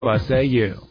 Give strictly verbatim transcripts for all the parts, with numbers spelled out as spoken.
S A U.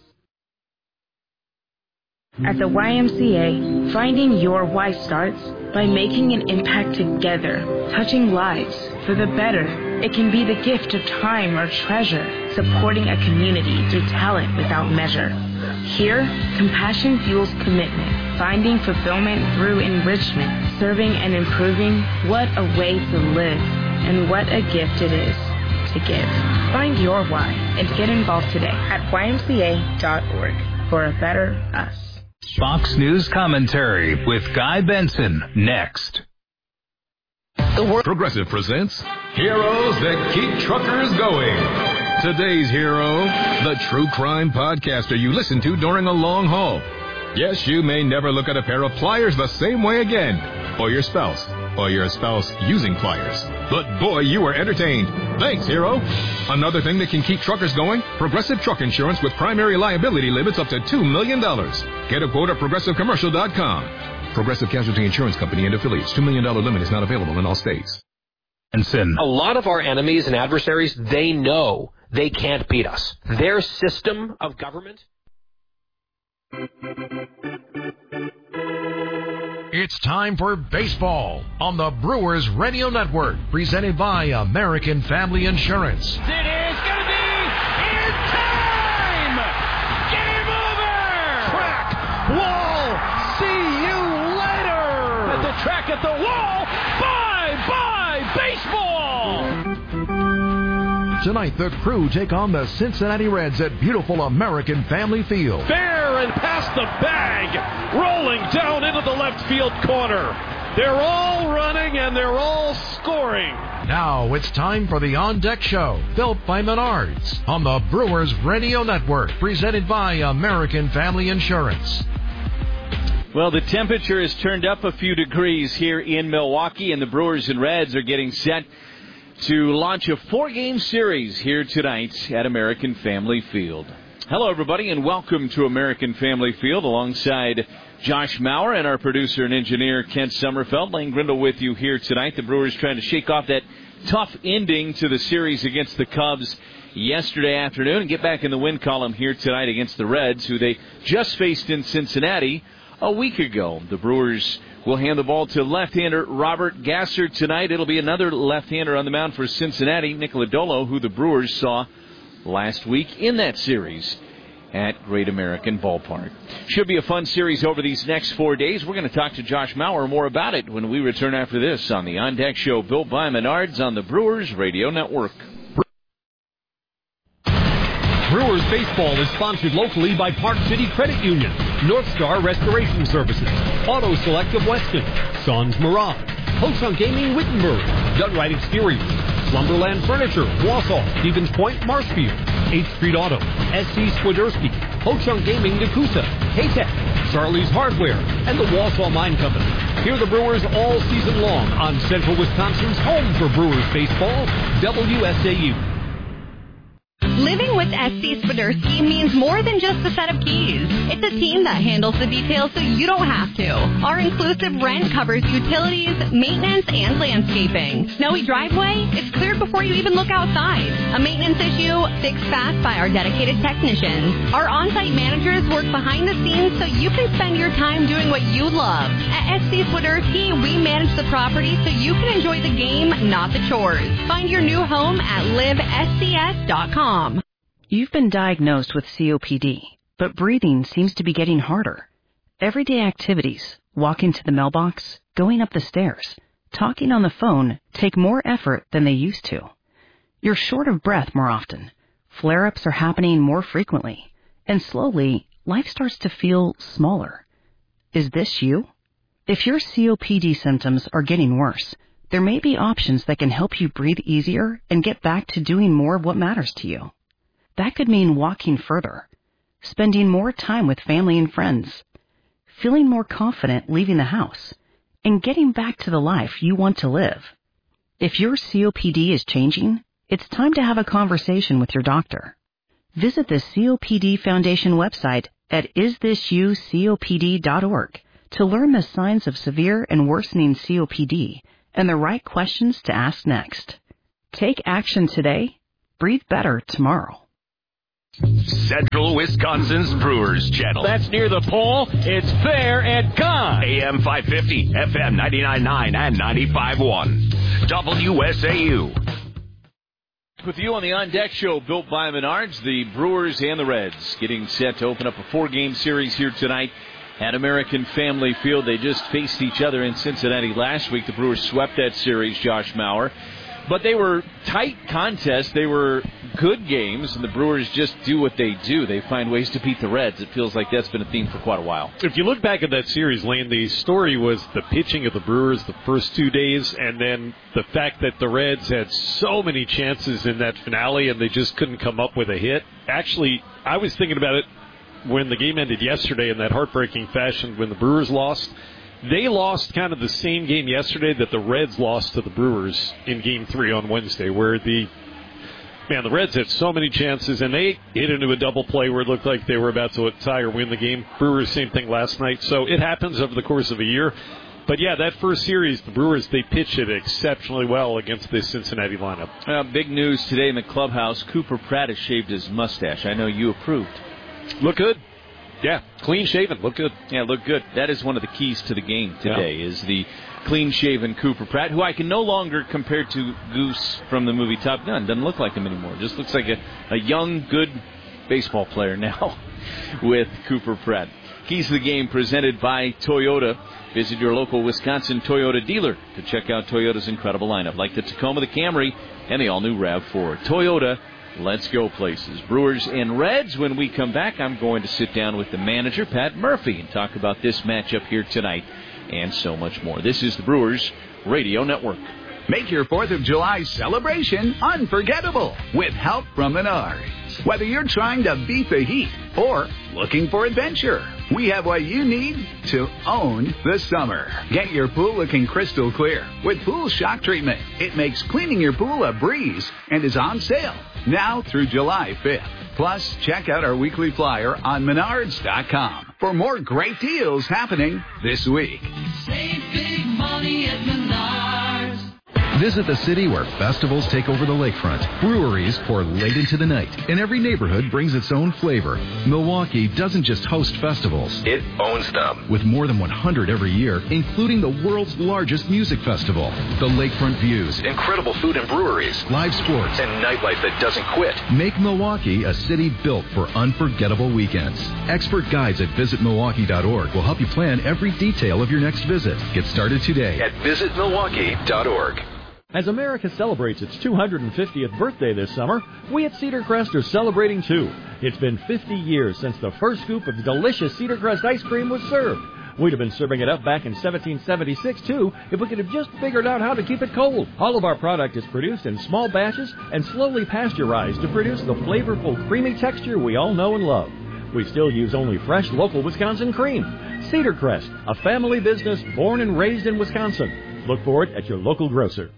At the Y M C A, finding your why starts by making an impact together, touching lives for the better. It can be the gift of time or treasure, supporting a community through talent without measure. Here, compassion fuels commitment, finding fulfillment through enrichment, serving and improving. What a way to live, and what a gift it is to give. Find your why and get involved today at Y M C A dot org for a better us. Fox News Commentary with Guy Benson, next. The word Progressive presents Heroes That Keep Truckers Going. Today's hero, the true crime podcaster you listen to during a long haul. Yes, you may never look at a pair of pliers the same way again. Or your spouse. Or your spouse using pliers. But boy, you were entertained. Thanks, hero. Another thing that can keep truckers going, Progressive Truck Insurance with primary liability limits up to two million dollars. Get a quote at progressive commercial dot com. Progressive Casualty Insurance Company and affiliates. two million dollars limit is not available in all states. A lot of our enemies and adversaries, they know they can't beat us. Their system of government... It's time for baseball on the Brewers Radio Network, presented by American Family Insurance. It is going to be in time! Game over! Track, wall, see you later! At the track at the wall, bye-bye baseball! Tonight, the Crew take on the Cincinnati Reds at beautiful American Family Field. Fair and past the bag, rolling down into the left field corner. They're all running and they're all scoring. Now it's time for the On Deck Show, built by Menards, on the Brewers Radio Network, presented by American Family Insurance. Well, the temperature has turned up a few degrees here in Milwaukee, and the Brewers and Reds are getting set to launch a four-game series here tonight at American Family Field. Hello, everybody, and welcome to American Family Field alongside Josh Maurer and our producer and engineer, Kent Sommerfeld. Lane Grindle with you here tonight. The Brewers trying to shake off that tough ending to the series against the Cubs yesterday afternoon and get back in the win column here tonight against the Reds, who they just faced in Cincinnati a week ago. The Brewers will hand the ball to left-hander Robert Gasser tonight. It'll be another left-hander on the mound for Cincinnati, Nick Lodolo, who the Brewers saw last week in that series at Great American Ballpark. Should be a fun series over these next four days. We're going to talk to Josh Maurer more about it when we return after this on the On Deck Show, built by Menards on the Brewers Radio Network. Brewers baseball is sponsored locally by Park City Credit Union, North Star Restoration Services, Auto Select of Weston, Sons Mirage, Ho-Chunk Gaming Wittenberg, Dunright Exteriors, Slumberland Furniture, Wausau, Stevens Point, Marshfield, eighth Street Auto, S C Swiderski, Ho-Chunk Gaming Nakusa, K-Tech, Charlie's Hardware, and the Wausau Mine Company. Hear the Brewers all season long on Central Wisconsin's home for Brewers baseball, W S A U. Living with S C Swiderski means more than just a set of keys. It's a team that handles the details so you don't have to. Our inclusive rent covers utilities, maintenance, and landscaping. Snowy driveway? It's cleared before you even look outside. A maintenance issue? Fixed fast by our dedicated technicians. Our on-site managers work behind the scenes so you can spend your time doing what you love. At S C Swiderski, we manage the property so you can enjoy the game, not the chores. Find your new home at live S C S dot com. You've been diagnosed with C O P D, but breathing seems to be getting harder. Everyday activities, walking to the mailbox, going up the stairs, talking on the phone take more effort than they used to. You're short of breath more often. Flare-ups are happening more frequently, and slowly, life starts to feel smaller. Is this you? If your C O P D symptoms are getting worse, there may be options that can help you breathe easier and get back to doing more of what matters to you. That could mean walking further, spending more time with family and friends, feeling more confident leaving the house, and getting back to the life you want to live. If your C O P D is changing, it's time to have a conversation with your doctor. Visit the C O P D Foundation website at is this you C O P D dot org to learn the signs of severe and worsening C O P D and the right questions to ask next. Take action today. Breathe better tomorrow. Central Wisconsin's Brewers Channel. That's near the pole. It's fair and gone. A M five fifty, F M ninety-nine point nine and ninety-five point one. W S A U. With you on the On Deck Show, built by Menards, the Brewers and the Reds getting set to open up a four-game series here tonight at American Family Field. They just faced each other in Cincinnati last week. The Brewers swept that series, Josh Mauer. But they were tight contests. They were good games, and the Brewers just do what they do. They find ways to beat the Reds. It feels like that's been a theme for quite a while. If you look back at that series, Lane, the story was the pitching of the Brewers the first two days, and then the fact that the Reds had so many chances in that finale, and they just couldn't come up with a hit. Actually, I was thinking about it when the game ended yesterday in that heartbreaking fashion when the Brewers lost. They lost kind of the same game yesterday that the Reds lost to the Brewers in Game three on Wednesday, where the, man, the Reds had so many chances, and they hit into a double play where it looked like they were about to tie or win the game. Brewers, same thing last night. So it happens over the course of a year. But, yeah, that first series, the Brewers, they pitched it exceptionally well against this Cincinnati lineup. Uh, big news today in the clubhouse. Cooper Pratt has shaved his mustache. I know you approved. Look good. Yeah, clean-shaven. Look good. Yeah, look good. That is one of the keys to the game today, yeah. is the clean-shaven Cooper Pratt, who I can no longer compare to Goose from the movie Top Gun. Doesn't look like him anymore. Just looks like a, a young, good baseball player now with Cooper Pratt. Keys to the game presented by Toyota. Visit your local Wisconsin Toyota dealer to check out Toyota's incredible lineup, like the Tacoma, the Camry, and the all-new RAV four. Toyota, let's go places. Brewers and Reds. When we come back, I'm going to sit down with the manager, Pat Murphy, and talk about this matchup here tonight and so much more. This is the Brewers Radio Network. Make your fourth of July celebration unforgettable with help from Menards. Whether you're trying to beat the heat or looking for adventure, we have what you need to own the summer. Get your pool looking crystal clear with Pool Shock Treatment. It makes cleaning your pool a breeze and is on sale now through July fifth. Plus, check out our weekly flyer on menards dot com for more great deals happening this week. Save big money at Menards. Visit the city where festivals take over the lakefront. Breweries pour late into the night, and every neighborhood brings its own flavor. Milwaukee doesn't just host festivals. It owns them. With more than one hundred every year, including the world's largest music festival. The lakefront views, incredible food and breweries, live sports, and nightlife that doesn't quit. Make Milwaukee a city built for unforgettable weekends. Expert guides at visit milwaukee dot org will help you plan every detail of your next visit. Get started today at visit milwaukee dot org. As America celebrates its two hundred fiftieth birthday this summer, we at Cedar Crest are celebrating too. It's been fifty years since the first scoop of delicious Cedar Crest ice cream was served. We'd have been serving it up back in seventeen seventy-six, too, if we could have just figured out how to keep it cold. All of our product is produced in small batches and slowly pasteurized to produce the flavorful, creamy texture we all know and love. We still use only fresh, local Wisconsin cream. Cedar Crest, a family business born and raised in Wisconsin. Look for it at your local grocer.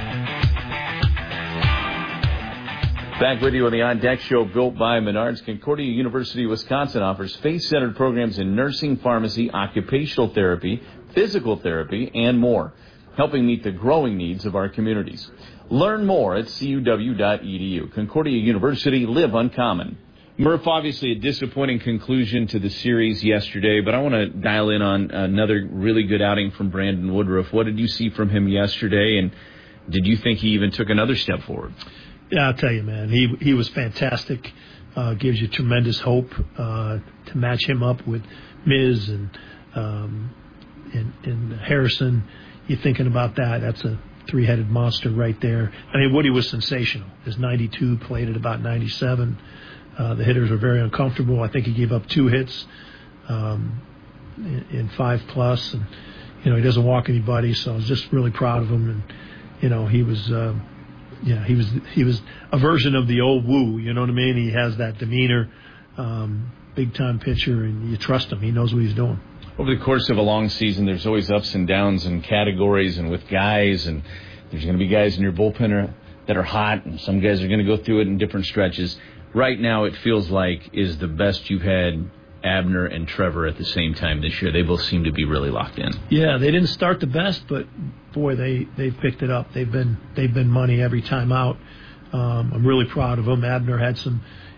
Back with you on the On Deck Show, built by Menards. Concordia University, Wisconsin offers faith-centered programs in nursing, pharmacy, occupational therapy, physical therapy, and more, helping meet the growing needs of our communities. Learn more at c u w dot e d u. Concordia University, live uncommon. Murph, obviously a disappointing conclusion to the series yesterday, but I want to dial in on another really good outing from Brandon Woodruff. What did you see from him yesterday, and did you think he even took another step forward? Yeah, I'll tell you, man, he he was fantastic. Uh, gives you tremendous hope uh, to match him up with Miz and, um, and and Harrison. You're thinking about that. That's a three-headed monster right there. I mean, Woody was sensational. His ninety-two played at about ninety-seven. Uh, the hitters were very uncomfortable. I think he gave up two hits um, in, in five plus, and you know he doesn't walk anybody. So I was just really proud of him, and you know he was. Uh, Yeah, he was he was a version of the old Woo, you know what I mean? He has that demeanor, um, big-time pitcher, and you trust him. He knows what he's doing. Over the course of a long season, there's always ups and downs and categories and with guys, and there's going to be guys in your bullpen that are hot, and some guys are going to go through it in different stretches. Right now, it feels like is the best you've had Abner and Trevor at the same time this year. They both seem to be really locked in. Yeah, they didn't start the best, but boy, they they've picked it up. They've been they've been money every time out. Um, I'm really proud of them. Abner had some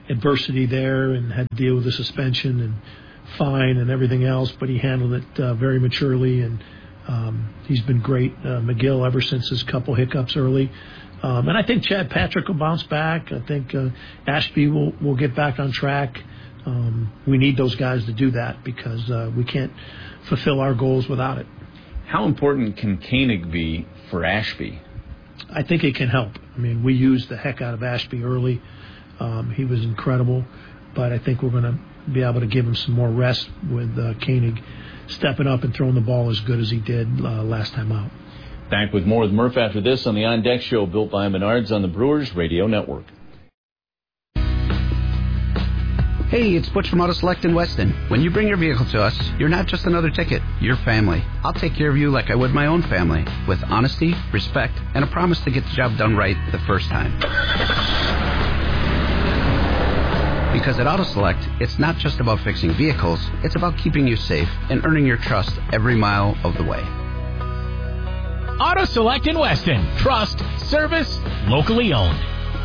adversity there and had to deal with the suspension and fine and everything else, but he handled it uh, very maturely, and um, he's been great. Uh, McGill, ever since his couple hiccups early. Um, and I think Chad Patrick will bounce back. I think uh, Ashby will, will get back on track. Um, we need those guys to do that because uh, we can't fulfill our goals without it. How important can Koenig be for Ashby? I think it can help. I mean, we used the heck out of Ashby early. Um, he was incredible, but I think we're going to be able to give him some more rest with uh, Koenig stepping up and throwing the ball as good as he did uh, last time out. Back with more with Murph after this on the On Deck Show, built by Menards on the Brewers Radio Network. Hey, it's Butch from Auto Select in Weston. When you bring your vehicle to us, you're not just another ticket, you're family. I'll take care of you like I would my own family, with honesty, respect, and a promise to get the job done right the first time. Because at Auto Select, it's not just about fixing vehicles, it's about keeping you safe and earning your trust every mile of the way. Auto Select in Weston. Trust, service, locally owned.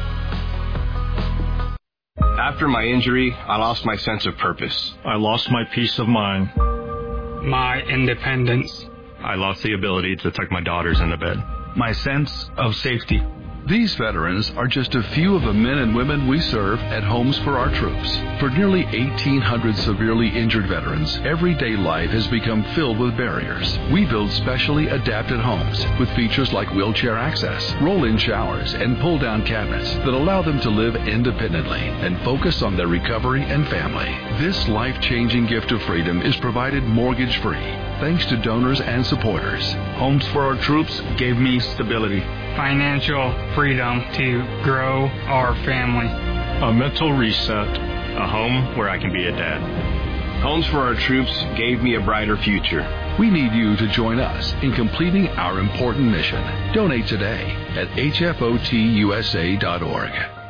After my injury, I lost my sense of purpose. I lost my peace of mind. My independence. I lost the ability to tuck my daughters into bed. My sense of safety. These veterans are just a few of the men and women we serve at Homes for Our Troops. For nearly eighteen hundred severely injured veterans, everyday life has become filled with barriers. We build specially adapted homes with features like wheelchair access, roll-in showers, and pull-down cabinets that allow them to live independently and focus on their recovery and family. This life-changing gift of freedom is provided mortgage-free thanks to donors and supporters. Homes for Our Troops gave me stability, financial freedom to grow our family, a mental reset, a home where I can be a dad. Homes for Our Troops gave me a brighter future. We need you to join us in completing our important mission. Donate today at H F O T U S A dot org.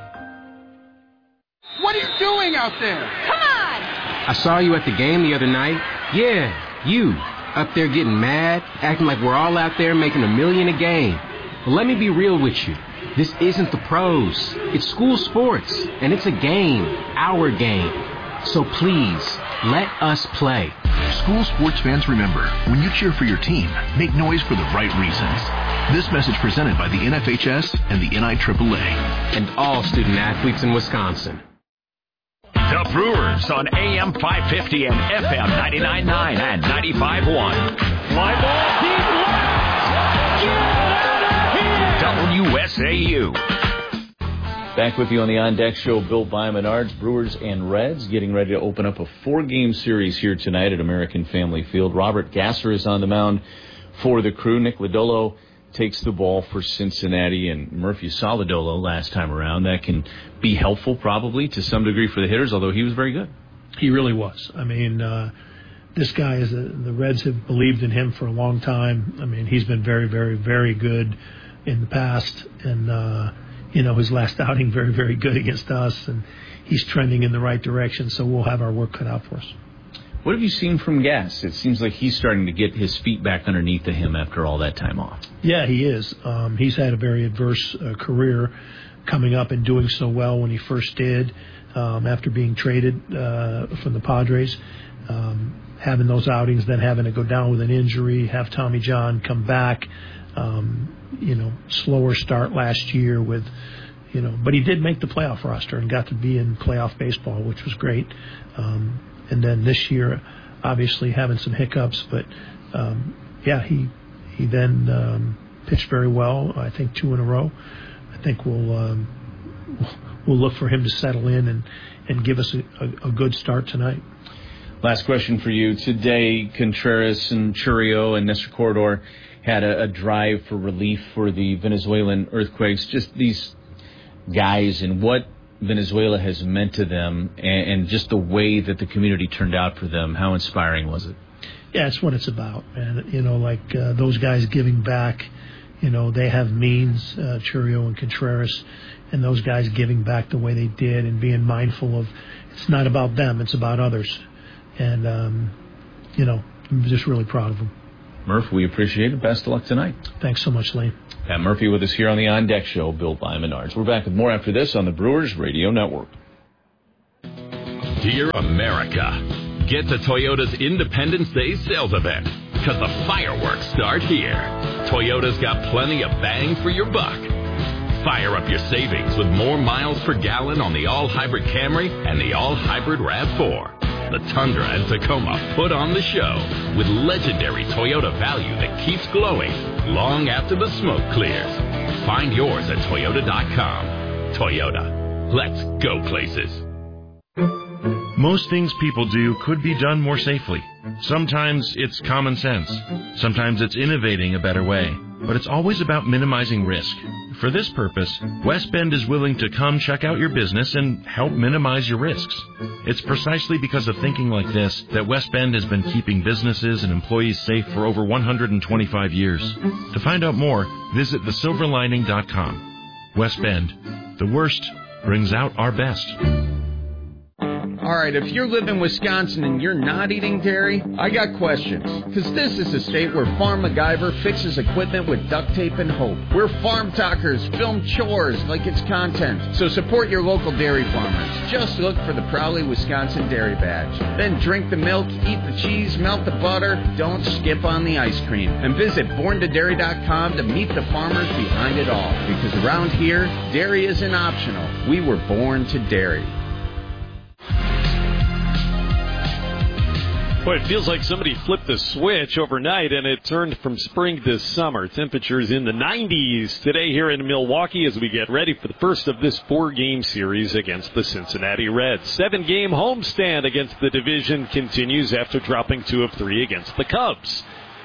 What are you doing out there? Come on! I saw you at the game the other night. Yeah, you. Up there getting mad, acting like we're all out there making a million a game. But let me be real with you. This isn't the pros. It's school sports, and it's a game, our game. So please, let us play. School sports fans, remember, when you cheer for your team, make noise for the right reasons. This message presented by the N F H S and the N I triple A. And all student athletes in Wisconsin. The Brewers on A M five fifty and F M ninety-nine point nine and ninety-five point one. Fly ball deep left. Get out of here. W S A U. Back with you on the On Deck Show, built by Menards. Brewers and Reds getting ready to open up a four-game series here tonight at American Family Field. Robert Gasser is on the mound for the Crew. Nick Lodolo takes the ball for Cincinnati, and Murphy saw Lodolo last time around. That can be helpful probably to some degree for the hitters, although he was very good. He really was. I mean, uh, this guy is a, the Reds have believed in him for a long time. I mean, he's been very, very, very good in the past, and uh, you know, his last outing very, very good against us, and he's trending in the right direction. So we'll have our work cut out for us. What have you seen from Gass? It seems like he's starting to get his feet back underneath of him after all that time off. Yeah, he is. Um, he's had a very adverse uh, career coming up and doing so well when he first did um, after being traded uh, from the Padres. Um, having those outings, then having to go down with an injury, have Tommy John come back, um, you know, slower start last year with, you know, but he did make the playoff roster and got to be in playoff baseball, which was great. Um, And then this year, obviously having some hiccups, but um, yeah, he he then um, pitched very well. I think two in a row. I think we'll um, we'll look for him to settle in and, and give us a, a, a good start tonight. Last question for you today: Contreras and Churio and Nestor Corredor had a, a drive for relief for the Venezuelan earthquakes. Just these guys and what Venezuela has meant to them, and, and just the way that the community turned out for them. How inspiring was it? Yeah, it's what it's about, man. You know, like uh, those guys giving back. You know, they have means, uh, Churio and Contreras, and those guys giving back the way they did and being mindful of it's not about them, it's about others. And, um, you know, I'm just really proud of them. Murph, we appreciate it. Best of luck tonight. Thanks so much, Lane. Pat Murphy with us here on the On Deck Show, built by Menards. We're back with more after this on the Brewers Radio Network. Dear America, get to Toyota's Independence Day sales event, because the fireworks start here. Toyota's got plenty of bang for your buck. Fire up your savings with more miles per gallon on the all-hybrid Camry and the all-hybrid RAV four. The Tundra and Tacoma put on the show with legendary Toyota value that keeps glowing long after the smoke clears. Find yours at Toyota dot com. Toyota. Let's go places. Most things people do could be done more safely. Sometimes it's common sense. Sometimes it's innovating a better way. But it's always about minimizing risk. For this purpose, West Bend is willing to come check out your business and help minimize your risks. It's precisely because of thinking like this that West Bend has been keeping businesses and employees safe for over one hundred twenty-five years. To find out more, visit the silver lining dot com. West Bend. The worst brings out our best. All right, if you live in Wisconsin and you're not eating dairy, I got questions. Because this is a state where Farm MacGyver fixes equipment with duct tape and hope. Where Farm Talkers film chores like it's content. So support your local dairy farmers. Just look for the Proudly Wisconsin Dairy Badge. Then drink the milk, eat the cheese, melt the butter. Don't skip on the ice cream. And visit born to dairy dot com to meet the farmers behind it all. Because around here, dairy isn't optional. We were born to dairy. Boy, it feels like somebody flipped the switch overnight and it turned from spring to summer. Temperatures in the nineties today here in Milwaukee as we get ready for the first of this four-game series against the Cincinnati Reds. Seven-game homestand against the division continues after dropping two of three against the Cubs.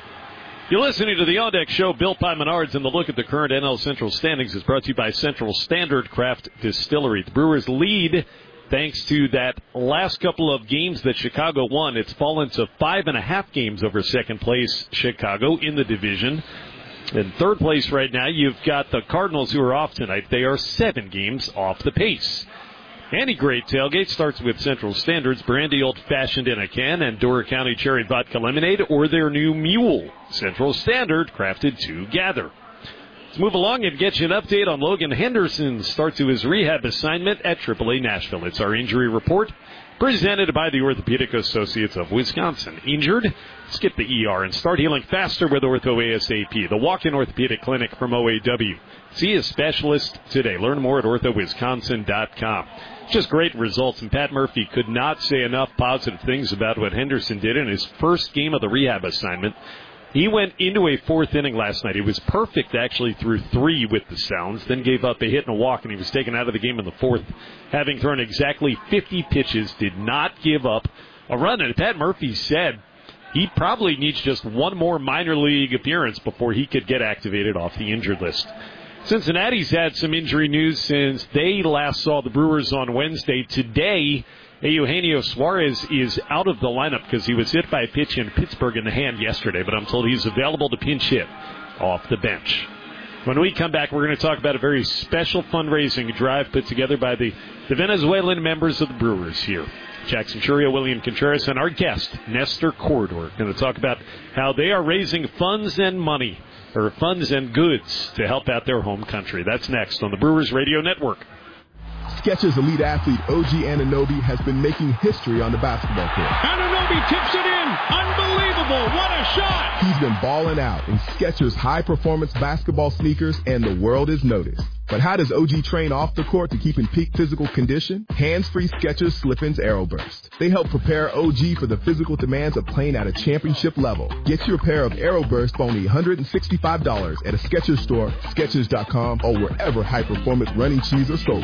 You're listening to the On Deck Show, built by Menards, and the look at the current N L Central standings is brought to you by Central Standard Craft Distillery. The Brewers lead thanks to that last couple of games that Chicago won. It's fallen to five and a half games over second place Chicago in the division. In third place right now, you've got the Cardinals, who are off tonight. They are seven games off the pace. Any great tailgate starts with Central Standard's brandy old-fashioned in a can and Door County Cherry Vodka Lemonade, or their new Mule. Central Standard, crafted to gather. Let's move along and get you an update on Logan Henderson's start to his rehab assignment at triple A Nashville. It's our injury report presented by the Orthopedic Associates of Wisconsin. Injured? Skip the E R and start healing faster with Ortho ASAP, the walk-in orthopedic clinic from O A W. See a specialist today. Learn more at ortho wisconsin dot com. Just great results, and Pat Murphy could not say enough positive things about what Henderson did in his first game of the rehab assignment. He went into a fourth inning last night. He was perfect, actually, through three with the Sounds, then gave up a hit and a walk, and he was taken out of the game in the fourth, having thrown exactly fifty pitches, did not give up a run. And Pat Murphy said he probably needs just one more minor league appearance before he could get activated off the injured list. Cincinnati's had some injury news since they last saw the Brewers on Wednesday. Today, Eugenio Suarez is out of the lineup because he was hit by a pitch in Pittsburgh in the hand yesterday, but I'm told he's available to pinch hit off the bench. When we come back, we're going to talk about a very special fundraising drive put together by the, the Venezuelan members of the Brewers here. Jackson Churio, William Contreras, and our guest, Nestor Corridor, going to talk about how they are raising funds and money, or funds and goods, to help out their home country. That's next on the Brewers Radio Network. Skechers elite athlete O G Anunoby has been making history on the basketball court. Anunoby tips it in. Unbelievable. What a shot. He's been balling out in Skechers high-performance basketball sneakers, and the world is noticed. But how does O G train off the court to keep in peak physical condition? Hands-free Skechers Slip-ins Aeroburst. They help prepare O G for the physical demands of playing at a championship level. Get your pair of Aeroburst for only one hundred sixty-five dollars at a Skechers store, Skechers dot com, or wherever high-performance running shoes are sold.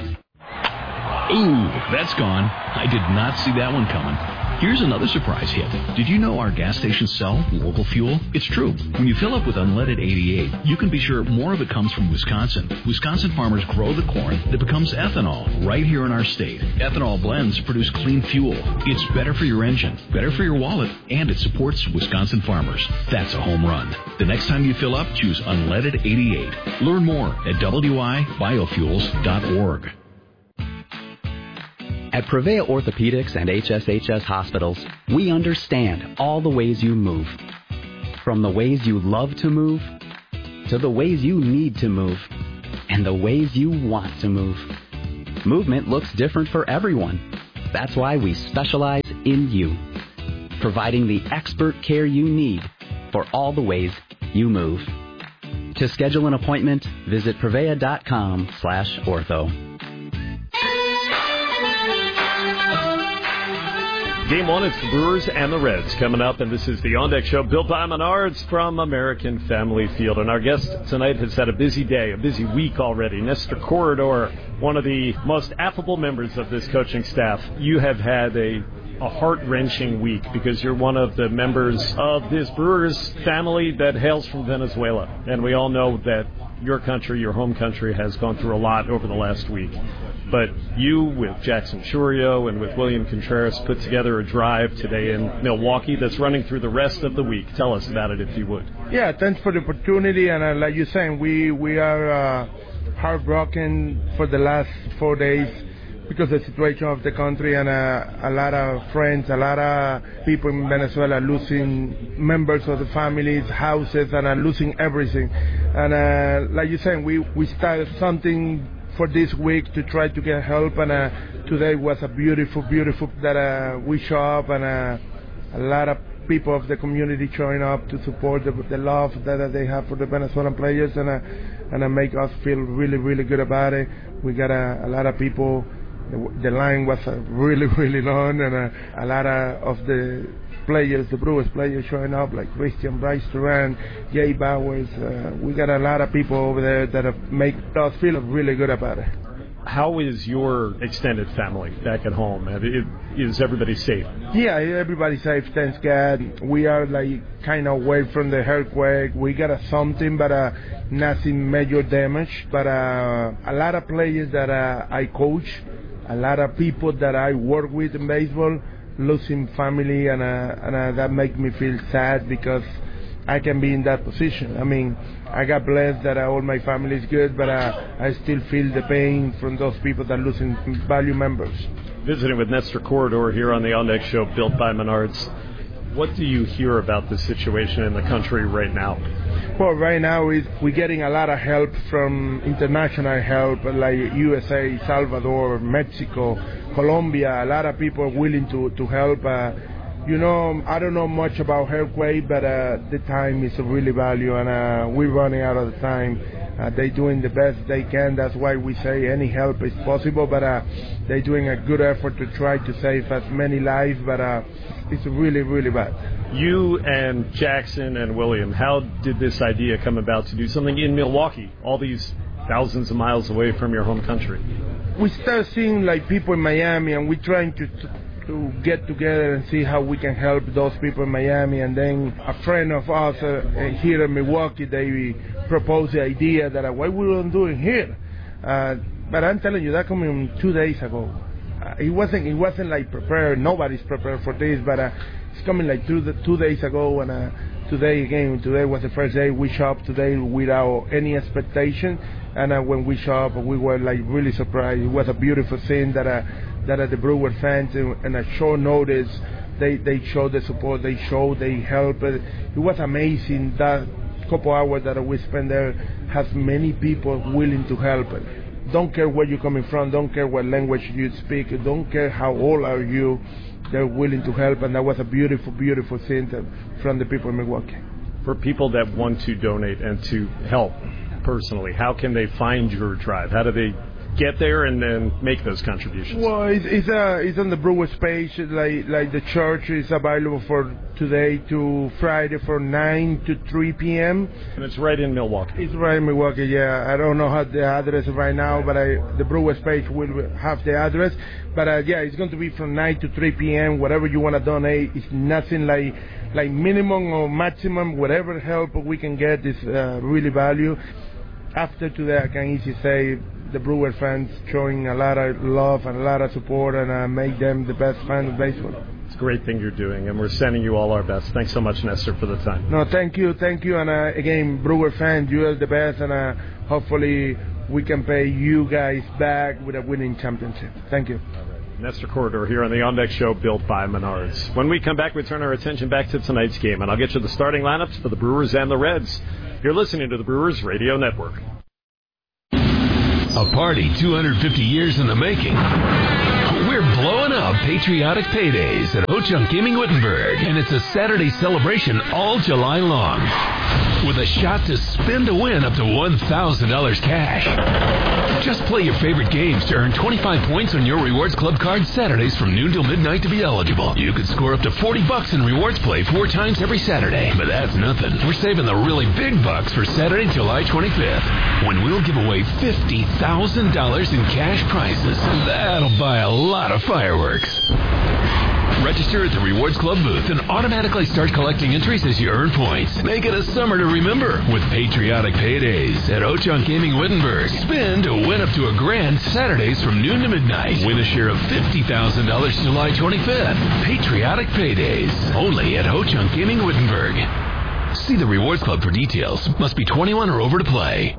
Ooh, that's gone. I did not see that one coming. Here's another surprise hit. Did you know our gas stations sell local fuel? It's true. When you fill up with unleaded eighty-eight, you can be sure more of it comes from Wisconsin. Wisconsin farmers grow the corn that becomes ethanol right here in our state. Ethanol blends produce clean fuel. It's better for your engine, better for your wallet, and it supports Wisconsin farmers. That's a home run. The next time you fill up, choose unleaded eighty-eight. Learn more at w i biofuels dot org. At Prevea Orthopedics and H S H S Hospitals, we understand all the ways you move. From the ways you love to move, to the ways you need to move, and the ways you want to move. Movement looks different for everyone. That's why we specialize in you, providing the expert care you need for all the ways you move. To schedule an appointment, visit Prevea.com slash ortho. Game one, it's the Brewers and the Reds coming up, and this is the On Deck Show, built by Menards from American Family Field. And our guest tonight has had a busy day, a busy week already. Nestor Corredor, one of the most affable members of this coaching staff. You have had a, a heart-wrenching week because you're one of the members of this Brewers family that hails from Venezuela. And we all know that your country, your home country, has gone through a lot over the last week. But you, with Jackson Churio and with William Contreras, put together a drive today in Milwaukee that's running through the rest of the week. Tell us about it, if you would. Yeah, thanks for the opportunity. And uh, like you're saying, we, we are uh, heartbroken for the last four days because of the situation of the country, and uh, a lot of friends, a lot of people in Venezuela losing members of the families, houses, and uh, losing everything. And uh, like you're saying, we, we started something for this week to try to get help, and uh, today was a beautiful, beautiful that uh, we show up, and uh, a lot of people of the community showing up to support the, the love that uh, they have for the Venezuelan players, and uh, and uh, make us feel really, really good about it. We got uh, a lot of people. The, the line was uh, really, really long, and uh, a lot of, of the players, the Brewers players showing up, like Christian, Bryce Duran, Jay Bowers. Uh, we got a lot of people over there that have make us feel really good about it. How is your extended family back at home? Is everybody safe? Yeah, everybody's safe, thanks God. We are like kind of away from the earthquake. We got uh, something, but uh, nothing major damage. But uh, a lot of players that uh, I coach, a lot of people that I work with in baseball, losing family, and uh, and uh, that makes me feel sad because I can be in that position. I mean, I got blessed that uh, all my family is good, but uh, I still feel the pain from those people that are losing value members. Visiting with Nestor Corredor here on the On Deck Show, built by Menards. What do you hear about the situation in the country right now? Well, right now is we're getting a lot of help from international help, like U S A, Salvador, Mexico, Colombia. A lot of people are willing to, to help. Uh, you know, I don't know much about earthquake, but uh, the time is of really value, and uh, we're running out of time. Uh, they're doing the best they can. That's why we say any help is possible, but uh, they're doing a good effort to try to save as many lives, but uh, it's really, really bad. You and Jackson and William, how did this idea come about to do something in Milwaukee, all these thousands of miles away from your home country? We start seeing like people in Miami, and we're trying to, to to get together and see how we can help those people in Miami. And then a friend of ours uh, here in Milwaukee, they proposed the idea that uh, why we don't do it here. Uh, but I'm telling you, that coming two days ago. Uh, it wasn't it wasn't like prepared. Nobody's prepared for this, but uh, it's coming like two two days ago, and uh, today again. Today was the first day we shop today without any expectation, and uh, when we shop, we were like really surprised. It was a beautiful scene that uh, that uh, the Brewer fans in, in a short notice they they showed the support, they showed they helped. It was amazing that couple hours that we spent there has many people willing to help. Don't care where you're coming from, don't care what language you speak, don't care how old are you, they're willing to help, and that was a beautiful, beautiful thing from the people in Milwaukee. For people that want to donate and to help personally, how can they find your drive? How do they get there and then make those contributions? Well, it's it's, uh, it's on the Brewers page. Like like the church is available for today to Friday from nine to three p.m. And it's right in Milwaukee. It's right in Milwaukee. Yeah, I don't know how the address right now, but I, the Brewers page will have the address. But uh, yeah, it's going to be from nine to three p.m. Whatever you want to donate, it's nothing like like minimum or maximum. Whatever help we can get is uh, really value. After today, I can easily say the Brewer fans showing a lot of love and a lot of support, and uh, make them the best fans of baseball. It's a great thing you're doing, and we're sending you all our best. Thanks so much, Nestor, for the time. No, thank you, thank you, and uh, again, Brewer fans, you are the best, and uh, hopefully we can pay you guys back with a winning championship. Thank you. All right. Nestor Corredor here on the On Deck Show, built by Menards. When we come back, we turn our attention back to tonight's game, and I'll get you the starting lineups for the Brewers and the Reds. You're listening to the Brewers Radio Network. A party two hundred fifty years in the making. We're blowing up patriotic paydays at Ho-Chunk Gaming Wittenberg, and it's a Saturday celebration all July long. With a shot to spin to win up to one thousand dollars cash. Just play your favorite games to earn twenty-five points on your Rewards Club card Saturdays from noon till midnight to be eligible. You could score up to forty bucks in rewards play four times every Saturday. But that's nothing. We're saving the really big bucks for Saturday, July twenty-fifth, when we'll give away fifty thousand dollars in cash prizes. That'll buy a lot of fireworks. Register at the Rewards Club booth and automatically start collecting entries as you earn points. Make it a summer to remember with patriotic paydays at Ho-Chunk Gaming Wittenberg. Spin to win up to a grand Saturdays from noon to midnight. Win a share of fifty thousand dollars July twenty-fifth. Patriotic paydays. Only at Ho-Chunk Gaming Wittenberg. See the Rewards Club for details. Must be twenty-one or over to play.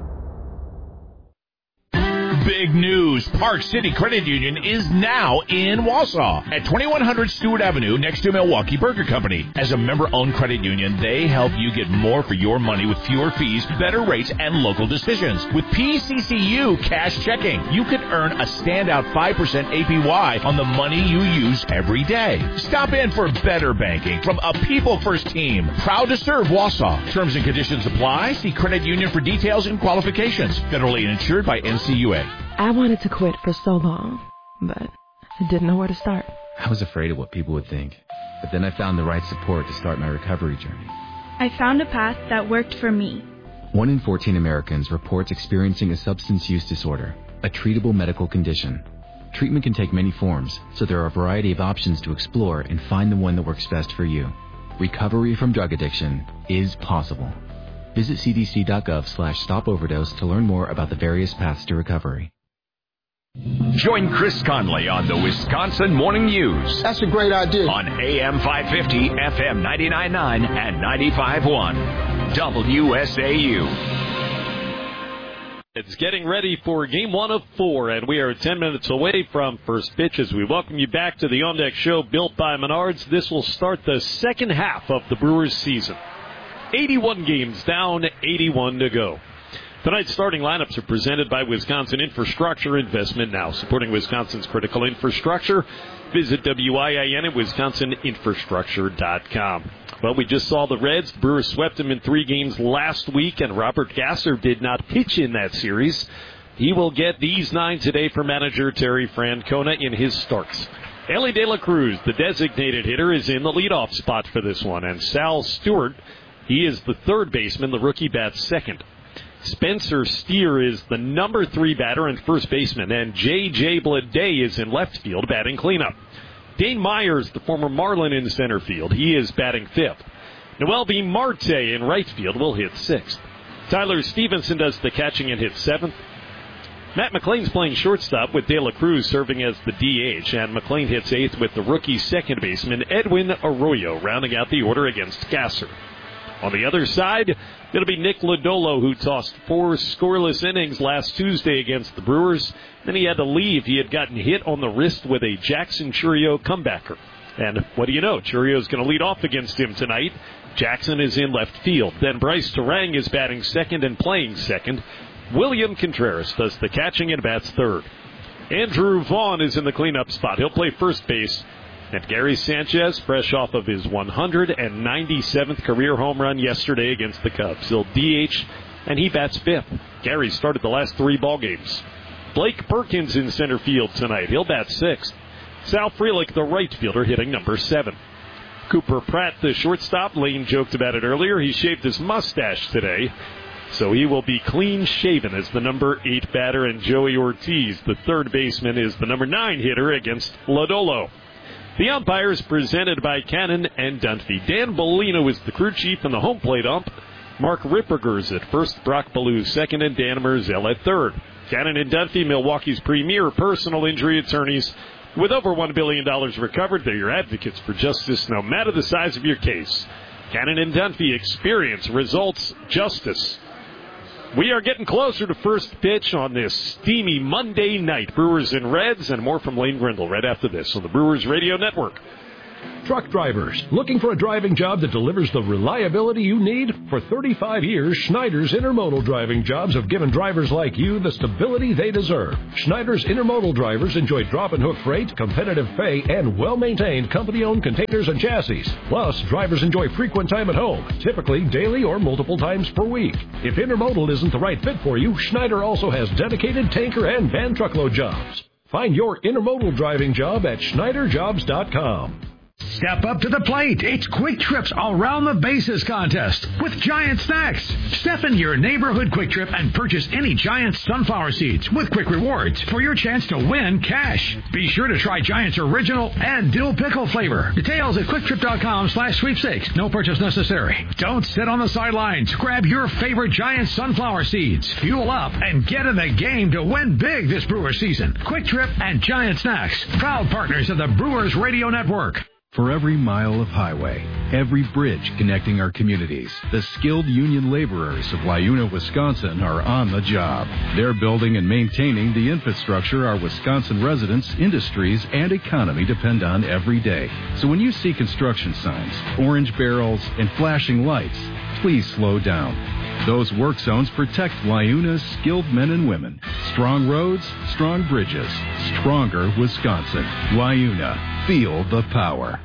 Big news. Park City Credit Union is now in Wausau at twenty-one hundred Stewart Avenue next to Milwaukee Burger Company. As a member-owned credit union, they help you get more for your money with fewer fees, better rates, and local decisions. With P C C U Cash Checking, you can earn a standout five percent A P Y on the money you use every day. Stop in for better banking from a people-first team. Proud to serve Wausau. Terms and conditions apply. See credit union for details and qualifications. Federally insured by N C U A. I wanted to quit for so long, but I didn't know where to start. I was afraid of what people would think, but then I found the right support to start my recovery journey. I found a path that worked for me. One in fourteen Americans reports experiencing a substance use disorder, a treatable medical condition. Treatment can take many forms, so there are a variety of options to explore and find the one that works best for you. Recovery from drug addiction is possible. Visit cdc.gov slash stop overdose to learn more about the various paths to recovery. Join Chris Conley on the Wisconsin Morning News. That's a great idea. On A M five fifty, F M ninety-nine point nine, and ninety-five point one. W S A U. It's getting ready for game one of four, and we are ten minutes away from first pitch as we welcome you back to the On Deck Show built by Menards. This will start the second half of the Brewers season. eighty-one games down, eighty-one to go. Tonight's starting lineups are presented by Wisconsin Infrastructure Investment Now. Supporting Wisconsin's critical infrastructure, visit W I I N at wisconsin infrastructure dot com. Well, we just saw the Reds. The Brewers swept them in three games last week, and Robert Gasser did not pitch in that series. He will get these nine today for manager Terry Francona in his starts. Ellie De La Cruz, the designated hitter, is in the leadoff spot for this one, and Sal Stewart, he is the third baseman. The rookie bats second. Spencer Steer is the number three batter and first baseman, and J J. Bleday is in left field batting cleanup. Dane Myers, the former Marlin, in center field. He is batting fifth. Noel B. Marte in right field will hit sixth. Tyler Stevenson does the catching and hits seventh. Matt McLean's playing shortstop with De La Cruz serving as the D H, and McLean hits eighth with the rookie second baseman Edwin Arroyo rounding out the order against Gasser. On the other side, it'll be Nick Lodolo, who tossed four scoreless innings last Tuesday against the Brewers. Then he had to leave. He had gotten hit on the wrist with a Jackson Chourio comebacker. And what do you know? Chourio's going to lead off against him tonight. Jackson is in left field. Then Bryce Terang is batting second and playing second. William Contreras does the catching and bats third. Andrew Vaughn is in the cleanup spot. He'll play first base. And Gary Sanchez, fresh off of his one hundred ninety-seventh career home run yesterday against the Cubs. He'll D H, and he bats fifth. Gary started the last three ball games. Blake Perkins in center field tonight. He'll bat sixth. Sal Frelick, the right fielder, hitting number seven. Cooper Pratt, the shortstop. Lane joked about it earlier. He shaved his mustache today, so he will be clean-shaven as the number eight batter. And Joey Ortiz, the third baseman, is the number nine hitter against Lodolo. The umpires presented by Cannon and Dunphy. Dan Bellino is the crew chief and the home plate ump. Mark Ripperger's at first, Brock Ballou second, and Dan Merzel at third. Cannon and Dunphy, Milwaukee's premier personal injury attorneys. With over one billion dollars recovered, they're your advocates for justice no matter the size of your case. Cannon and Dunphy, experience, results, justice. We are getting closer to first pitch on this steamy Monday night. Brewers and Reds, and more from Lane Grindle right after this on the Brewers Radio Network. Truck drivers, looking for a driving job that delivers the reliability you need? For thirty-five years, Schneider's Intermodal driving jobs have given drivers like you the stability they deserve. Schneider's Intermodal drivers enjoy drop and hook freight, competitive pay, and well-maintained company-owned containers and chassis. Plus, drivers enjoy frequent time at home, typically daily or multiple times per week. If Intermodal isn't the right fit for you, Schneider also has dedicated tanker and van truckload jobs. Find your Intermodal driving job at Schneider Jobs dot com. Step up to the plate. It's Quick Trip's Around the Bases contest with Giant Snacks. Step into your neighborhood Quick Trip and purchase any Giant sunflower seeds with Quick Rewards for your chance to win cash. Be sure to try Giant's original and dill pickle flavor. Details at quicktrip.com slash sweepstakes. No purchase necessary. Don't sit on the sidelines. Grab your favorite Giant sunflower seeds. Fuel up and get in the game to win big this Brewers season. Quick Trip and Giant Snacks, proud partners of the Brewers Radio Network. For every mile of highway, every bridge connecting our communities, the skilled union laborers of Wayuna, Wisconsin are on the job. They're building and maintaining the infrastructure our Wisconsin residents, industries, and economy depend on every day. So when you see construction signs, orange barrels, and flashing lights, please slow down. Those work zones protect Wayuna's skilled men and women. Strong roads, strong bridges, stronger Wisconsin. Wayuna, feel the power.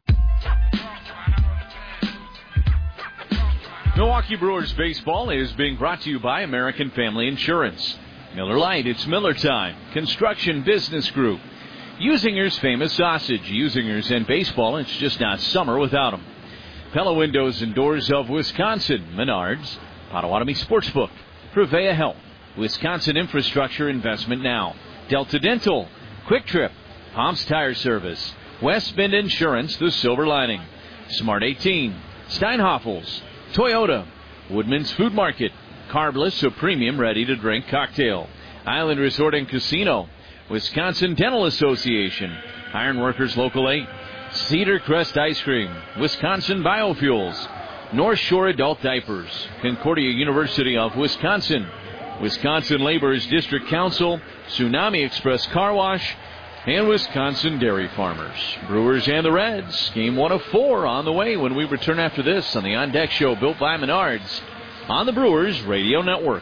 Milwaukee Brewers baseball is being brought to you by American Family Insurance. Miller Lite, it's Miller time. Construction Business Group. Usinger's famous sausage. Usinger's and baseball, it's just not summer without them. Pella Windows and Doors of Wisconsin. Menards. Potawatomi Sportsbook. Prevea Health. Wisconsin Infrastructure Investment Now. Delta Dental. Quick Trip. Palms Tire Service. West Bend Insurance, the silver lining. Smart eighteen. Steinhoffels. Toyota. Woodman's Food Market. Carbless, a premium ready-to-drink cocktail. Island Resort and Casino. Wisconsin Dental Association. Ironworkers Local eight. Cedar Crest Ice Cream. Wisconsin Biofuels. North Shore Adult Diapers. Concordia University of Wisconsin. Wisconsin Laborers District Council. Tsunami Express Car Wash. And Wisconsin Dairy Farmers. Brewers and the Reds. Game one of four on the way when we return after this on the On Deck Show built by Menards on the Brewers Radio Network.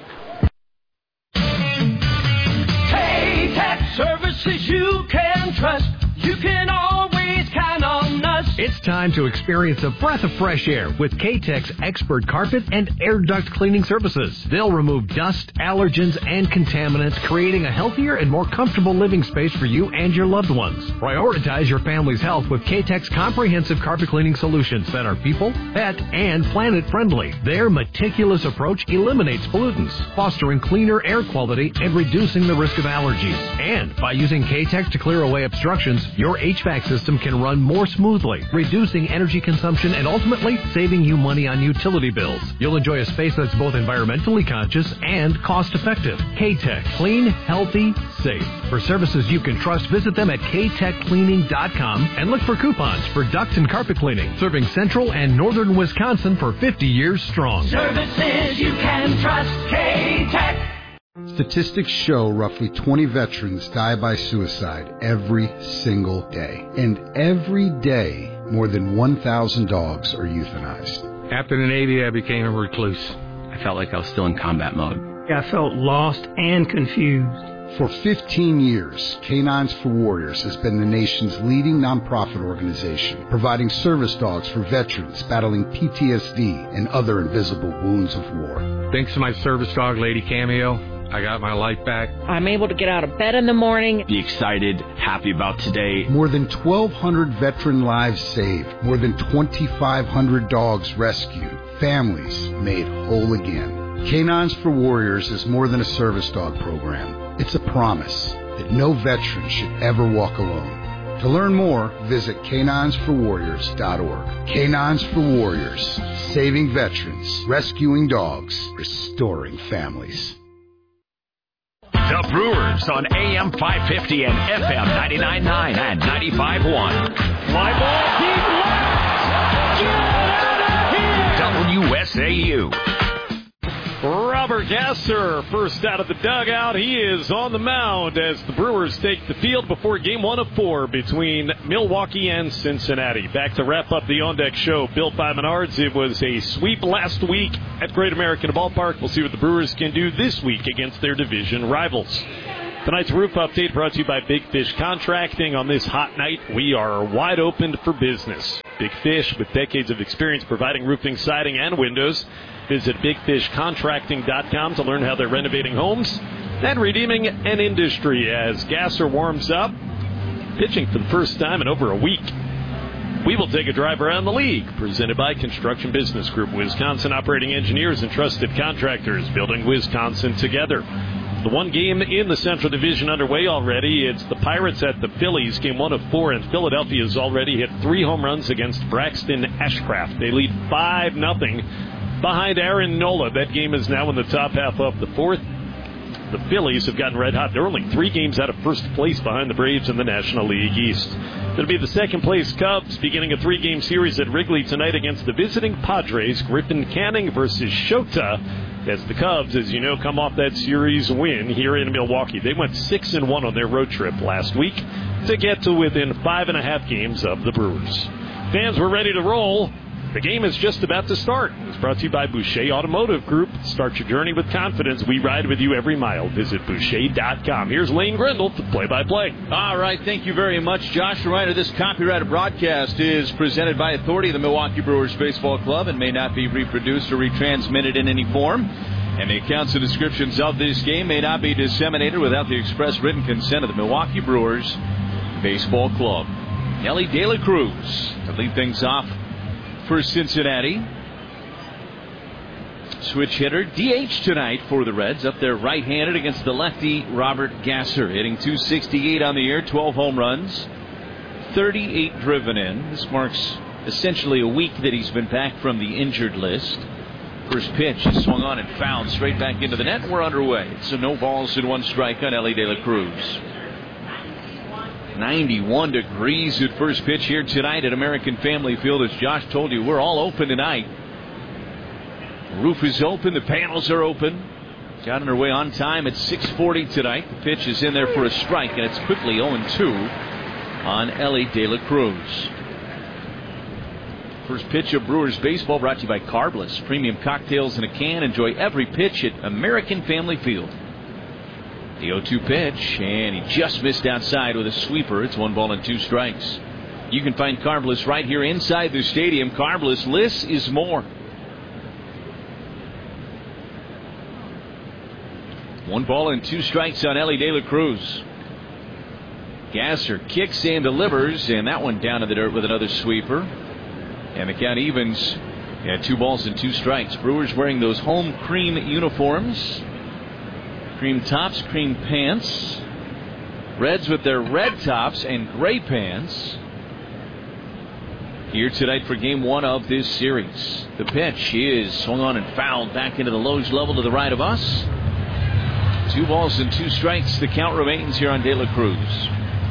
K-Tech services you can trust. You can always count on us. It's time to experience a breath of fresh air with K-Tech's expert carpet and air duct cleaning services. They'll remove dust, allergens, and contaminants, creating a healthier and more comfortable living space for you and your loved ones. Prioritize your family's health with K-Tech's comprehensive carpet cleaning solutions that are people, pet, and planet friendly. Their meticulous approach eliminates pollutants, fostering cleaner air quality and reducing the risk of allergies. And by using K-Tech to clear away obstructions, your H V A C system can run more smoothly, reducing energy consumption and ultimately saving you money on utility bills. You'll enjoy a space that's both environmentally conscious and cost-effective. K-Tech. Clean, healthy, safe. For services you can trust, visit them at k tech cleaning dot com and look for coupons for duct and carpet cleaning, serving central and northern Wisconsin for fifty years strong. Services you can trust. K-Tech. Statistics show roughly twenty veterans die by suicide every single day. And every day, more than one thousand dogs are euthanized. After the Navy, I became a recluse. I felt like I was still in combat mode. I felt lost and confused. For fifteen years, Canines for Warriors has been the nation's leading nonprofit organization, providing service dogs for veterans battling P T S D and other invisible wounds of war. Thanks to my service dog, Lady Cameo, I got my life back. I'm able to get out of bed in the morning. Be excited, happy about today. More than twelve hundred veteran lives saved. More than twenty-five hundred dogs rescued. Families made whole again. Canines for Warriors is more than a service dog program. It's a promise that no veteran should ever walk alone. To learn more, visit canines for warriors dot org. Canines for Warriors. Saving veterans. Rescuing dogs. Restoring families. The Brewers on A M five fifty and F M ninety-nine point nine and ninety-five point one. Fly ball deep left. Get out of here. W S A U. Robert Gasser, first out of the dugout. He is on the mound as the Brewers take the field before game one of four between Milwaukee and Cincinnati. Back to wrap up the On Deck show. Bill by Menards. It was a sweep last week at Great American Ballpark. We'll see what the Brewers can do this week against their division rivals. Tonight's roof update brought to you by Big Fish Contracting. On this hot night, we are wide open for business. Big Fish, with decades of experience providing roofing, siding, and windows. Visit big fish contracting dot com to learn how they're renovating homes and redeeming an industry as Gasser warms up, pitching for the first time in over a week. We will take a drive around the league, presented by Construction Business Group, Wisconsin operating engineers and trusted contractors, building Wisconsin together. The one game in the Central Division underway already. It's the Pirates at the Phillies, game one of four, and Philadelphia has already hit three home runs against Braxton Ashcraft. They lead five nothing behind Aaron Nola. That game is now in the top half of the fourth. The Phillies have gotten red hot. They're only three games out of first place behind the Braves in the National League East. It'll be the second-place Cubs beginning a three-game series at Wrigley tonight against the visiting Padres. Griffin Canning versus Shota. As the Cubs, as you know, come off that series win here in Milwaukee. They went six and one on their road trip last week to get to within five and a half games of the Brewers. Fans, we're ready to roll. The game is just about to start. It's brought to you by Boucher Automotive Group. Start your journey with confidence. We ride with you every mile. Visit Boucher dot com. Here's Lane Grindle for play-by-play. All right, thank you very much, Josh. Reminder, this copyrighted broadcast is presented by authority of the Milwaukee Brewers Baseball Club and may not be reproduced or retransmitted in any form. And the accounts and descriptions of this game may not be disseminated without the express written consent of the Milwaukee Brewers Baseball Club. Ellie De La Cruz to lead things off for Cincinnati. Switch hitter, D H tonight for the Reds, up there right-handed against the lefty Robert Gasser, hitting two sixty-eight on the year, twelve home runs, thirty-eight driven in. This marks essentially a week that he's been back from the injured list. First pitch is swung on and fouled straight back into the net. We're underway. So no balls and one strike on Ellie De La Cruz. ninety-one degrees at first pitch here tonight at American Family Field. As Josh told you, we're all open tonight. The roof is open. The panels are open. Got underway on time at six forty tonight. The pitch is in there for a strike, and it's quickly oh and two on Ellie De La Cruz. First pitch of Brewers baseball brought to you by Carbless. Premium cocktails in a can. Enjoy every pitch at American Family Field. The oh two pitch, and he just missed outside with a sweeper. It's one ball and two strikes. You can find Carbless right here inside the stadium. Carbless, less is more. One ball and two strikes on Ellie De La Cruz. Gasser kicks and delivers, and that one down to the dirt with another sweeper. And the count evens at two balls and two strikes. Brewers wearing those home cream uniforms. Cream tops, cream pants. Reds with their red tops and gray pants. Here tonight for game one of this series. The pitch is swung on and fouled back into the Loge level to the right of us. Two balls and two strikes. The count remains here on De La Cruz.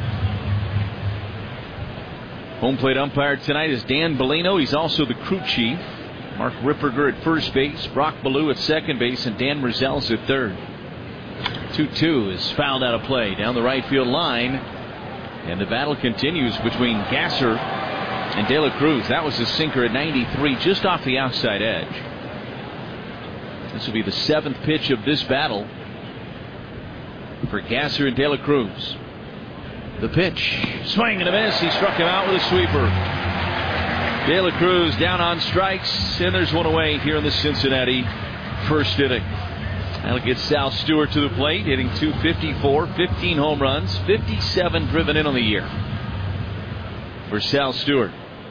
Home plate umpire tonight is Dan Bellino. He's also the crew chief. Mark Ripperger at first base, Brock Ballou at second base, and Dan Merzels at third. two two is fouled out of play down the right field line. And the battle continues between Gasser and De La Cruz. That was a sinker at ninety-three, just off the outside edge. This will be the seventh pitch of this battle for Gasser and De La Cruz. The pitch, swing and a miss. He struck him out with a sweeper. De La Cruz down on strikes, and there's one away here in the Cincinnati first inning. That'll get Sal Stewart to the plate, hitting two fifty-four, fifteen home runs, fifty-seven driven in on the year for Sal Stewart.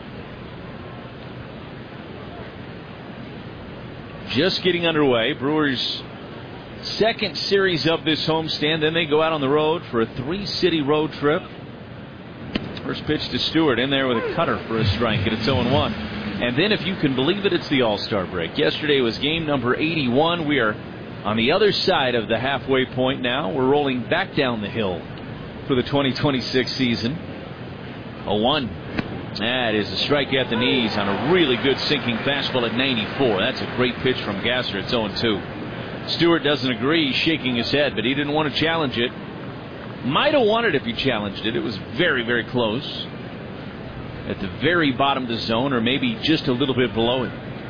Just getting underway. Brewers' second series of this homestand. Then they go out on the road for a three-city road trip. First pitch to Stewart, in there with a cutter for a strike, and it's oh and one. And then, if you can believe it, it's the All-Star break. Yesterday was game number eighty-one. We are on the other side of the halfway point now. We're rolling back down the hill for the twenty twenty-six season. oh one. That is a strike at the knees on a really good sinking fastball at ninety-four. That's a great pitch from Gasser. It's oh and two. Stewart doesn't agree, shaking his head, but he didn't want to challenge it. Might have won it if he challenged it. It was very, very close. At the very bottom of the zone, or maybe just a little bit below it.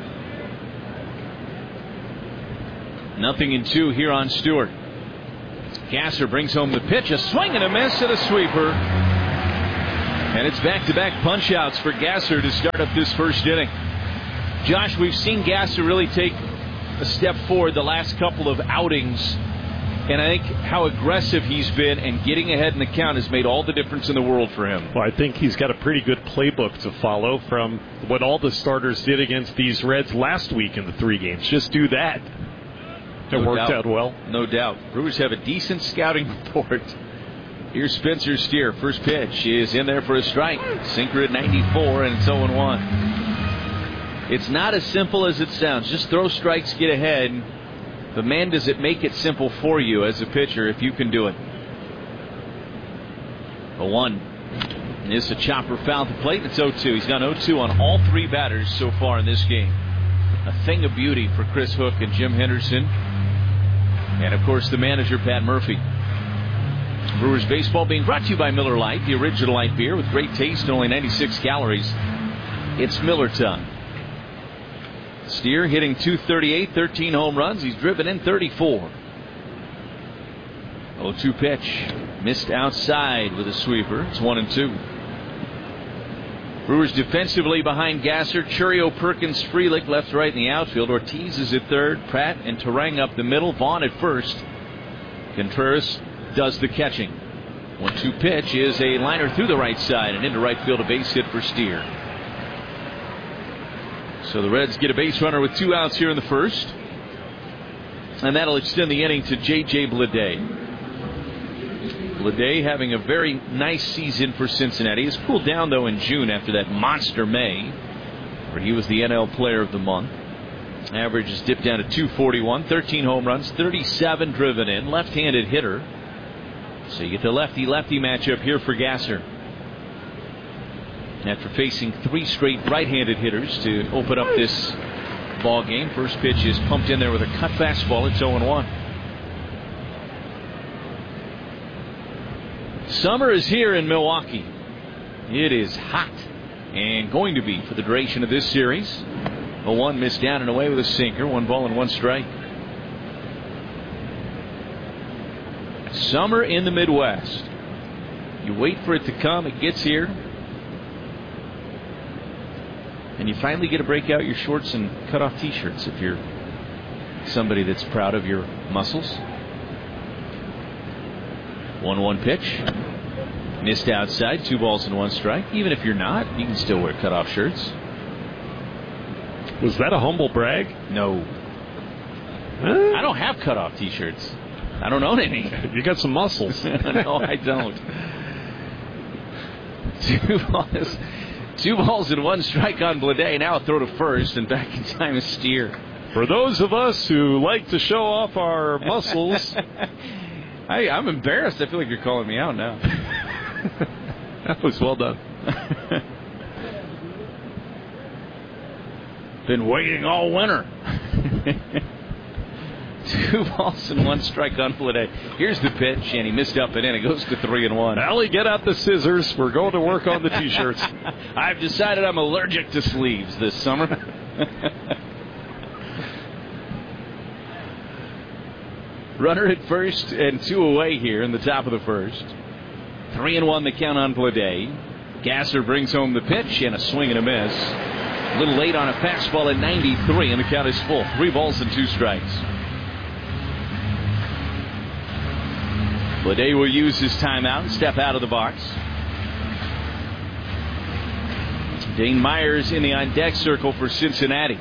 Nothing in two here on Stewart. Gasser brings home the pitch. A swing and a miss and a sweeper. And it's back-to-back punch-outs for Gasser to start up this first inning. Josh, we've seen Gasser really take a step forward the last couple of outings. And I think how aggressive he's been and getting ahead in the count has made all the difference in the world for him. Well, I think he's got a pretty good playbook to follow from what all the starters did against these Reds last week in the three games. Just do that. It No worked doubt. out well. No doubt. Brewers have a decent scouting report. Here's Spencer Steer. First pitch is in there for a strike. Sinker at ninety-four, and it's oh and one. It's not as simple as it sounds. Just throw strikes, get ahead. But man, does it make it simple for you as a pitcher if you can do it. A one. It's a chopper foul at the plate. It's oh two. He's gone oh two on all three batters so far in this game. A thing of beauty for Chris Hook and Jim Henderson. And, of course, the manager, Pat Murphy. Brewers baseball being brought to you by Miller Lite, the original light beer with great taste and only ninety-six calories. It's Miller time. Steer hitting two thirty-eight, thirteen home runs. He's driven in thirty-four. oh two pitch. Missed outside with a sweeper. It's one and two. Brewers defensively behind Gasser. Churio, Perkins, Frelick left, right in the outfield. Ortiz is at third. Pratt and Terang up the middle. Vaughn at first. Contreras does the catching. one two pitch is a liner through the right side and into right field, a base hit for Steer. So the Reds get a base runner with two outs here in the first. And that'll extend the inning to J J Bleday. Bleday having a very nice season for Cincinnati. He's cooled down, though, in June after that monster May, where he was the N L Player of the Month. Average has dipped down to two forty-one, thirteen home runs, thirty-seven driven in, left-handed hitter. So you get the lefty-lefty matchup here for Gasser. After facing three straight right-handed hitters to open up this ball game. First pitch is pumped in there with a cut fastball. It's oh and one. Summer is here in Milwaukee. It is hot and going to be for the duration of this series. A one missed down and away with a sinker. One ball and one strike. Summer in the Midwest. You wait for it to come. It gets here. And you finally get to break out your shorts and cut off t-shirts if you're somebody that's proud of your muscles. one one pitch. Missed outside. Two balls and one strike. Even if you're not, you can still wear cutoff shirts. Was that a humble brag? No. Huh? I don't have cutoff t-shirts. I don't own any. You got some muscles. No, I don't. Two balls, two balls and one strike on Bleday. Now a throw to first and back in time is Steer. For those of us who like to show off our muscles... I, I'm embarrassed. I feel like you're calling me out now. That was well done. Been waiting all winter. Two balls and one strike on Bleday. Here's the pitch, and he missed up and in. It goes to three and one. Allie, get out the scissors. We're going to work on the t-shirts. I've decided I'm allergic to sleeves this summer. Runner at first and two away here in the top of the first. Three and one the count on Bleday. Gasser brings home the pitch and a swing and a miss. A little late on a fastball at ninety-three, and the count is full. Three balls and two strikes. Bleday will use his timeout and step out of the box. Dane Myers in the on-deck circle for Cincinnati.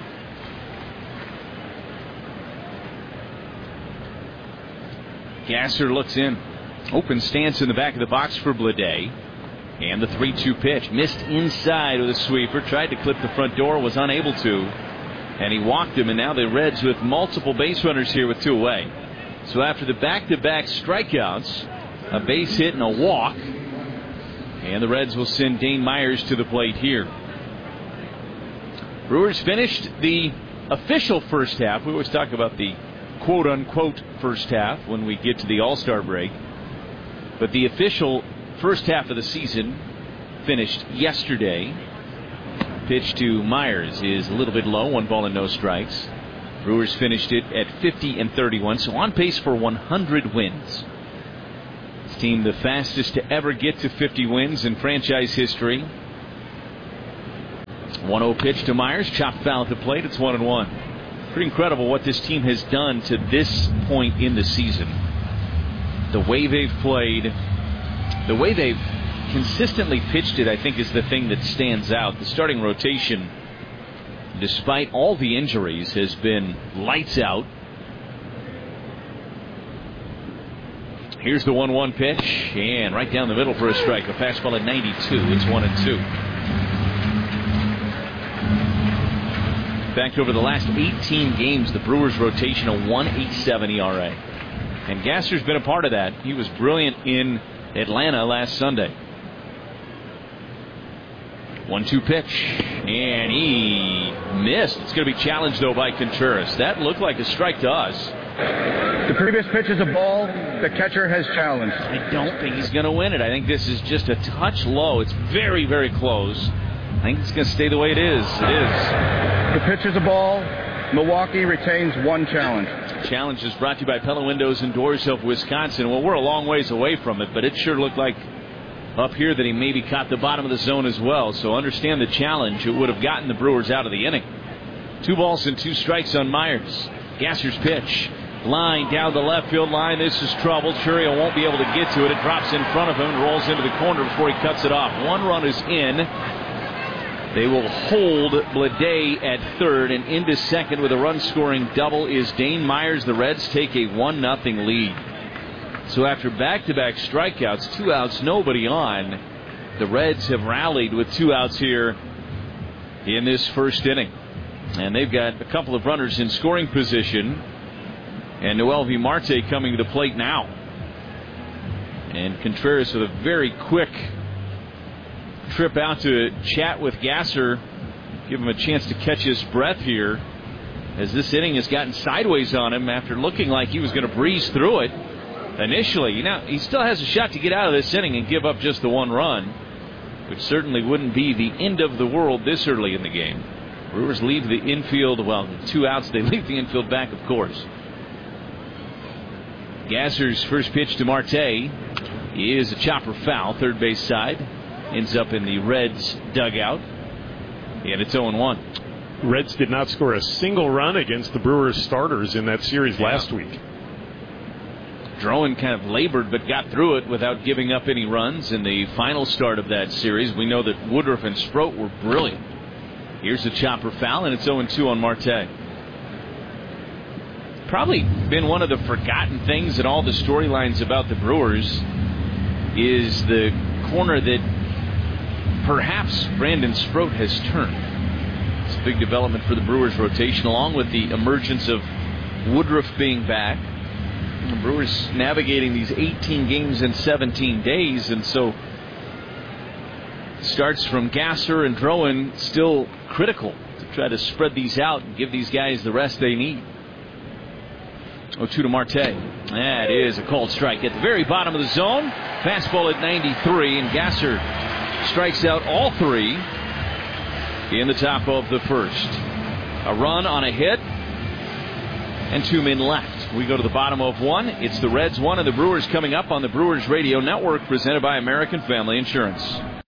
Gasser looks in. Open stance in the back of the box for Bleday. And the three two pitch. Missed inside with a sweeper. Tried to clip the front door. Was unable to. And he walked him. And now the Reds with multiple base runners here with two away. So after the back-to-back strikeouts, a base hit and a walk. And the Reds will send Dane Myers to the plate here. Brewers finished the official first half. We always talk about the quote-unquote first half when we get to the All-Star break. But the official first half of the season finished yesterday. Pitch to Myers is a little bit low, one ball and no strikes. Brewers finished it at fifty and thirty-one, so on pace for one hundred wins. This team the fastest to ever get to fifty wins in franchise history. one oh pitch to Myers, chopped foul at the plate. It's one and one. Pretty incredible what this team has done to this point in the season. The way they've played, the way they've consistently pitched it, I think, is the thing that stands out. The starting rotation, despite all the injuries, has been lights out. Here's the one one pitch, and right down the middle for a strike. A fastball at ninety-two. It's one and two. In fact, over the last eighteen games, the Brewers' rotation a one point eight seven E R A. And Gasser's been a part of that. He was brilliant in Atlanta last Sunday. one two pitch, and he missed. It's going to be challenged, though, by Contreras. That looked like a strike to us. The previous pitch is a ball. The catcher has challenged. I don't think he's going to win it. I think this is just a touch low. It's very, very close. I think it's going to stay the way it is. It is. The pitch is a ball. Milwaukee retains one challenge. Challenge is brought to you by Pella Windows and Doors of Wisconsin. Well, we're a long ways away from it, but it sure looked like up here that he maybe caught the bottom of the zone as well. So understand the challenge. It would have gotten the Brewers out of the inning. Two balls and two strikes on Myers. Gasser's pitch. Line down the left field line. This is trouble. Churio won't be able to get to it. It drops in front of him and rolls into the corner before he cuts it off. One run is in. They will hold Bleday at third, and into second with a run-scoring double is Dane Myers. The Reds take a one nothing lead. So after back-to-back strikeouts, two outs, nobody on, the Reds have rallied with two outs here in this first inning. And they've got a couple of runners in scoring position. And Noelvi Marte coming to the plate now. And Contreras with a very quick trip out to chat with Gasser. Give him a chance to catch his breath here, as this inning has gotten sideways on him after looking like he was going to breeze through it initially. You know, he still has a shot to get out of this inning and give up just the one run, which certainly wouldn't be the end of the world this early in the game. Brewers leave the infield, well, two outs, they leave the infield back, of course. Gasser's first pitch to Marte is a chopper foul, third base side. Ends up in the Reds dugout. And it's oh and one. Reds did not score a single run against the Brewers starters in that series yeah. last week. Drowan kind of labored but got through it without giving up any runs in the final start of that series. We know that Woodruff and Sproat were brilliant. Here's the chopper foul, and it's oh and two on Marte. Probably been one of the forgotten things in all the storylines about the Brewers is the corner that perhaps Brandon Sproat has turned. It's a big development for the Brewers rotation, along with the emergence of Woodruff being back. The Brewers navigating these eighteen games in seventeen days, and so starts from Gasser and Drowan still critical to try to spread these out and give these guys the rest they need. oh two to Marte. That is a called strike at the very bottom of the zone. Fastball at ninety-three, and Gasser strikes out all three in the top of the first. A run on a hit and two men left. We go to the bottom of one. It's the Reds one and the Brewers coming up on the Brewers Radio Network, presented by American Family Insurance.